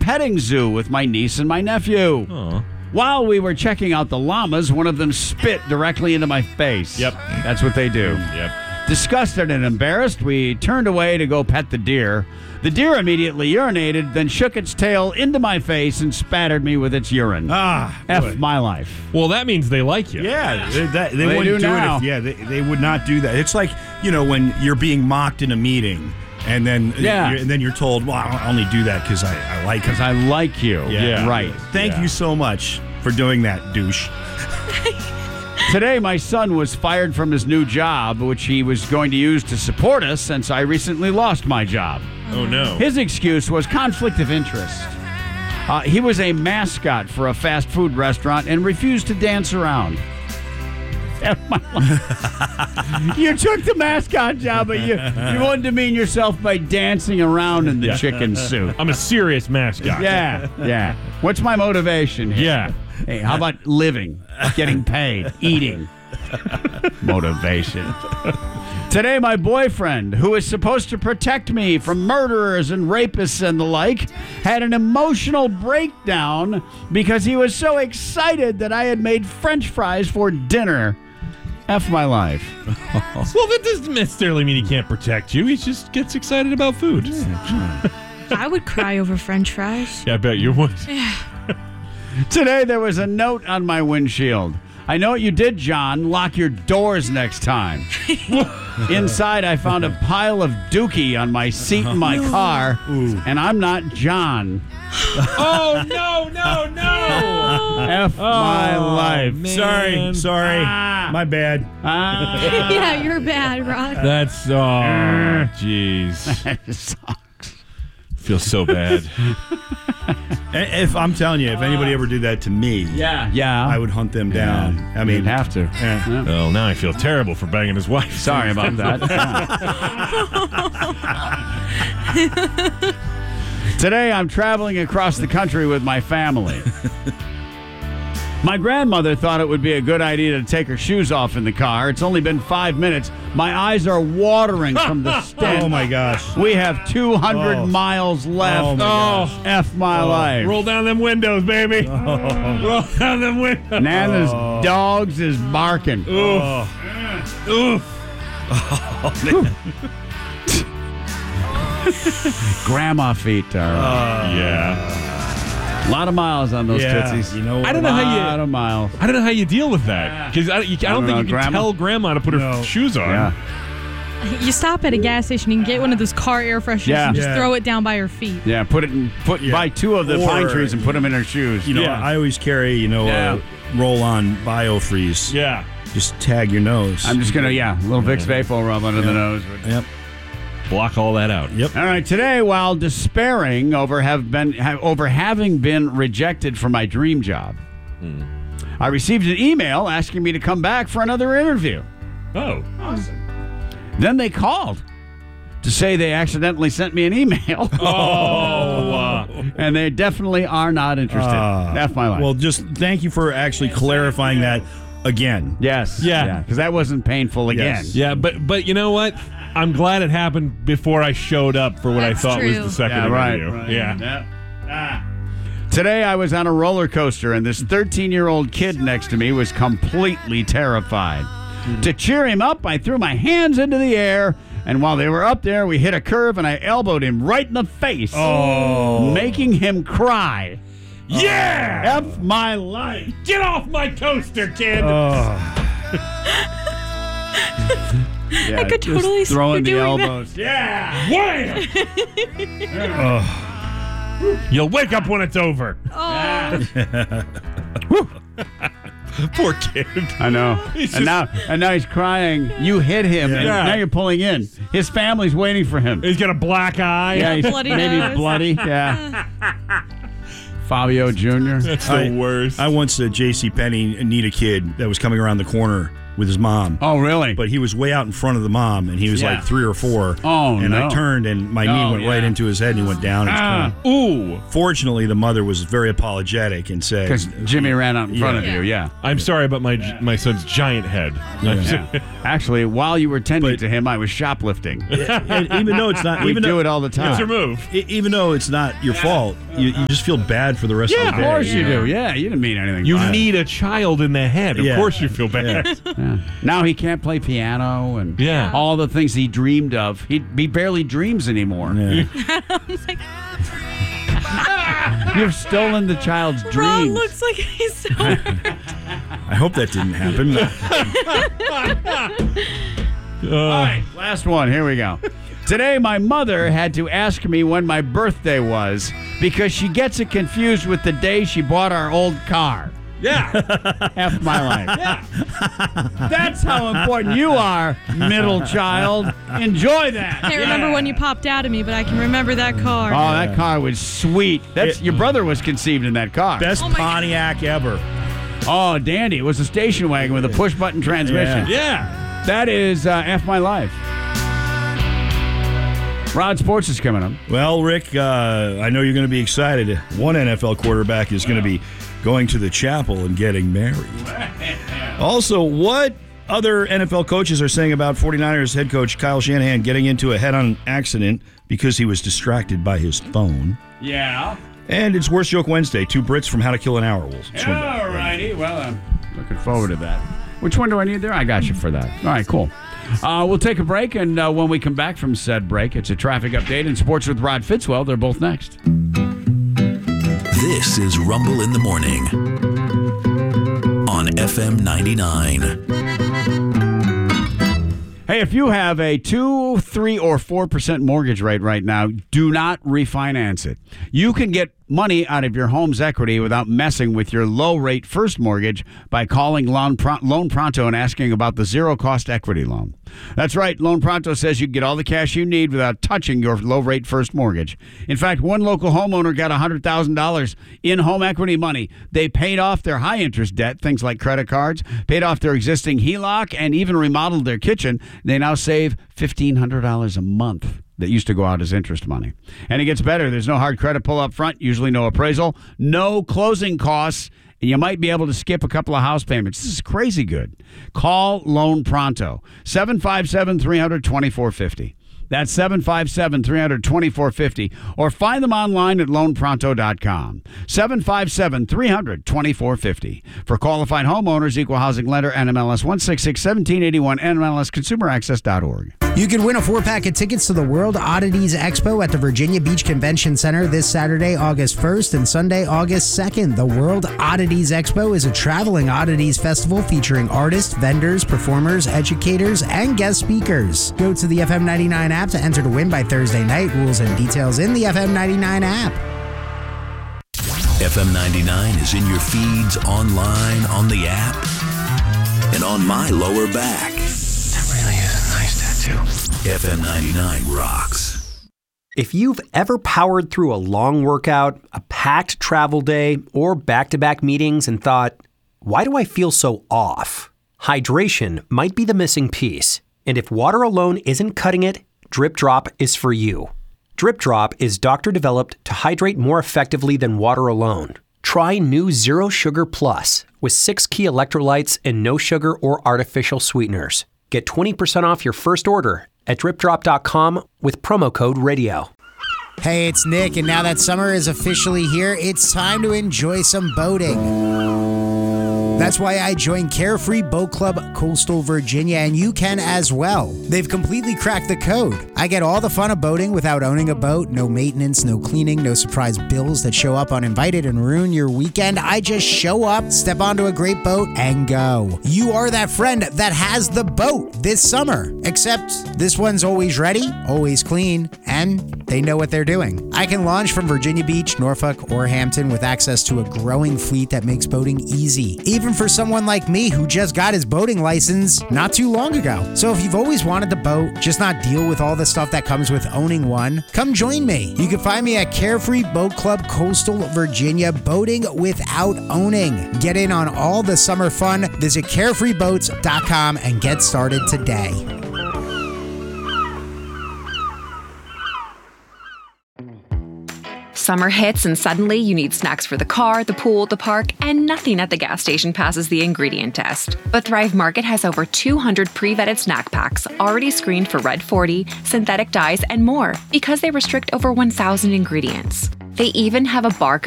petting zoo with my niece and my nephew. Aw. While we were checking out the llamas, one of them spit directly into my face. Yep. That's what they do. Yep. Disgusted and embarrassed, we turned away to go pet the deer. The deer immediately urinated, then shook its tail into my face and spattered me with its urine. F my life. Well, that means they like you. Yeah, they They wouldn't do do now. it. They would not do that. It's like, when you're being mocked in a meeting, and then you're told, well, I'll only do that because I like it. Because I like you. Yeah. Right. Thank you so much for doing that, douche. Today, my son was fired from his new job, which he was going to use to support us since I recently lost my job. Oh, no. His excuse was conflict of interest. He was a mascot for a fast food restaurant and refused to dance around. You took the mascot job, but you wanted to demean yourself by dancing around in the chicken suit. I'm a serious mascot. Yeah. What's my motivation here? Yeah. Hey, how about living, getting paid, eating? Motivation. Today, my boyfriend, who is supposed to protect me from murderers and rapists and the like, had an emotional breakdown because he was so excited that I had made French fries for dinner. F my life. Well, that doesn't necessarily mean he can't protect you. He just gets excited about food. I would cry over French fries. Yeah, I bet you would. Today, there was a note on my windshield. I know what you did, John. Lock your doors next time. Inside, I found a pile of dookie on my seat in my car, and I'm not John. Oh, no. F my life. Man. Sorry. Ah. My bad. Yeah, you're bad, Rock. That's, jeez. Feels so bad. If I'm telling you, if anybody ever did that to me, Yeah. I would hunt them down. I mean, You'd have to. Yeah. Well, now I feel terrible for banging his wife. Sorry about that. Today, I'm traveling across the country with my family. My grandmother thought it would be a good idea to take her shoes off in the car. It's only been 5 minutes. My eyes are watering from the stench. Oh, my gosh. We have 200 miles left. Oh, my gosh. F my life. Roll down them windows, baby. Roll down them windows. Nana's dogs is barking. Oof. Grandma feet are Yeah. a lot of miles on those tootsies. You know what? I don't know how you. A lot of miles. I don't know how you deal with that because I don't think know, you can Grandma? tell Grandma to put her No. shoes on. Yeah. You stop at a gas station and get one of those car air fresheners and just Yeah. throw it down by her feet. Yeah, buy 2 of the Or- pine trees and put them in her shoes. I always carry, Yeah. roll-on BioFreeze. Yeah. Just tag your nose. I'm just going to, a little Vicks Vapor rub under the nose. Yep. Block all that out. Yep. All right, today, while despairing over having been rejected from my dream job, I received an email asking me to come back for another interview. Oh. Then they called to say they accidentally sent me an email. And they definitely are not interested. That's my life. Well, just thank you for actually clarifying that again. yes. Yeah. Because that wasn't painful again. Yes. Yeah, but you know what? I'm glad it happened before I showed up for what That's I thought was true. the second interview. Yeah. Today I was on a roller coaster and this 13-year-old kid next to me was completely terrified. To cheer him up, I threw my hands into the air, and while they were up there, we hit a curve and I elbowed him right in the face, making him cry. Yeah! F my life. Get off my coaster, kid! Yeah, I could totally see throwing you the doing that. elbows. Yeah! Wham! You'll wake up when it's over. Poor kid. I know. And now he's crying. You hit him, and Yeah. now you're pulling in. His family's waiting for him. He's got a black eye. Yeah, he's Bloody maybe nose. bloody. Yeah. Fabio Jr. That's the worst. I once at JCPenney need a kid that was coming around the corner with his mom. Oh, really? But he was way out in front of the mom, and he was like 3 or 4. Oh, and no. I turned, and my knee went right into his head, and he went down. Ooh. Fortunately, the mother was very apologetic and said, Because Jimmy ran out in front of you, I'm sorry about my son's giant head. Actually, while you were tending to him, I was shoplifting. and even though it's not, We even do though, it all the time. It's your move. even though it's not your fault, you just feel bad for the rest of the day. Of course you do. Yeah, you didn't mean anything. You by it. need a child in the head. Of course you feel bad. Yeah. Now he can't play piano and all the things he dreamed of. He barely dreams anymore. Yeah. You've stolen the child's dreams. Ron looks like he's so I hope that didn't happen. All right, last one. Here we go. Today, my mother had to ask me when my birthday was because she gets it confused with the day she bought our old car. Yeah. F my life. Yeah. That's how important you are, middle child. Enjoy that. I can't remember when you popped out of me, but I can remember that car. Oh, that car was sweet. Your brother was conceived in that car. Best Pontiac ever. Oh, dandy. It was a station wagon with a push-button transmission. Yeah. That is F my life. Rod Sports is coming up. Well, Rick, I know you're going to be excited. One NFL quarterback is going to be going to the chapel and getting married. Also, what other NFL coaches are saying about 49ers head coach Kyle Shanahan getting into a head-on accident because he was distracted by his phone. Yeah. And it's Worst Joke Wednesday. 2 Brits from How to Kill an Hour will swing back. All righty. Well, I'm looking forward to that. Which one do I need there? I got you for that. All right, cool. We'll take a break, and when we come back from said break, it's a traffic update and sports with Rod Fitzwell. They're both next. This is Rumble in the Morning on FM 99. Hey, if you have a 2, 3, or 4% mortgage rate right now, do not refinance it. You can get money out of your home's equity without messing with your low-rate first mortgage by calling Loan Pronto and asking about the zero-cost equity loan. That's right. Loan Pronto says you can get all the cash you need without touching your low-rate first mortgage. In fact, one local homeowner got $100,000 in home equity money. They paid off their high-interest debt, things like credit cards, paid off their existing HELOC, and even remodeled their kitchen. They now save $1,500 a month. That used to go out as interest money. And it gets better. There's no hard credit pull up front, usually no appraisal, no closing costs, and you might be able to skip a couple of house payments. This is crazy good. Call Loan Pronto, 757-300-2450. That's 757-300-2450. Or find them online at loanpronto.com. 757-300-2450. For qualified homeowners, equal housing lender, NMLS 1661781, NMLSconsumeraccess.org. You can win a 4-pack of tickets to the World Oddities Expo at the Virginia Beach Convention Center this Saturday, August 1st and Sunday, August 2nd. The World Oddities Expo is a traveling oddities festival featuring artists, vendors, performers, educators, and guest speakers. Go to the FM 99 app to enter to win by Thursday night. Rules and details in the FM 99 app. FM 99 is in your feeds, online, on the app, and on my lower back. That really is a nice tattoo. FM 99 rocks. If you've ever powered through a long workout, a packed travel day, or back-to-back meetings and thought, why do I feel so off? Hydration might be the missing piece. And if water alone isn't cutting it, Drip Drop is for you. Drip Drop is doctor-developed to hydrate more effectively than water alone. Try new Zero Sugar Plus with 6 key electrolytes and no sugar or artificial sweeteners. Get 20% off your first order at dripdrop.com with promo code RADIO. Hey, it's Nick, and now that summer is officially here, it's time to enjoy some boating. That's why I joined Carefree Boat Club Coastal Virginia, and you can as well. They've completely cracked the code. I get all the fun of boating without owning a boat. No maintenance, no cleaning, no surprise bills that show up uninvited and ruin your weekend. I just show up, step onto a great boat, and go. You are that friend that has the boat this summer. Except this one's always ready, always clean, and and they know what they're doing. I can launch from Virginia Beach, Norfolk, or Hampton with access to a growing fleet that makes boating easy, even for someone like me who just got his boating license not too long ago. So if you've always wanted to boat, just not deal with all the stuff that comes with owning one, come join me. You can find me at Carefree Boat Club, Coastal Virginia, boating without owning. Get in on all the summer fun. Visit carefreeboats.com and get started today. Summer hits and suddenly you need snacks for the car, the pool, the park, and nothing at the gas station passes the ingredient test. But Thrive Market has over 200 pre-vetted snack packs already screened for Red 40, synthetic dyes, and more because they restrict over 1,000 ingredients. They even have a barcode